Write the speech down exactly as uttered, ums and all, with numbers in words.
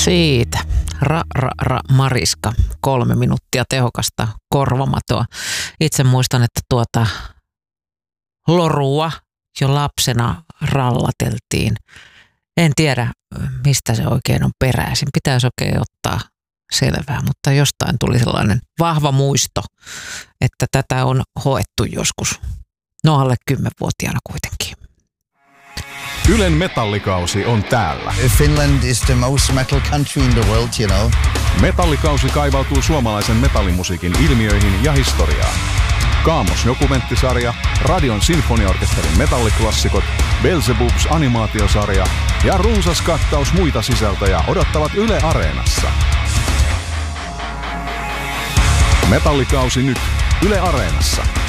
Siitä. Ra, ra, ra, Mariska. Kolme minuuttia tehokasta korvamatoa. Itse muistan, että tuota lorua jo lapsena rallateltiin. En tiedä, mistä se oikein on peräisin. Pitäisi oikein ottaa selvää, mutta jostain tuli sellainen vahva muisto, että tätä on hoettu joskus. No alle kymmenvuotiaana kuitenkin. Ylen metallikausi on täällä. Finland is the most metal country in the world, you know. Metallikausi kaivautuu suomalaisen metallimusiikin ilmiöihin ja historiaan. Kaamos-dokumenttisarja, Radion sinfoniaorkesterin metalliklassikot, Beelzebubs animaatiosarja ja runsas kattaus muita sisältöjä odottavat Yle Areenassa. Metallikausi nyt Yle Areenassa.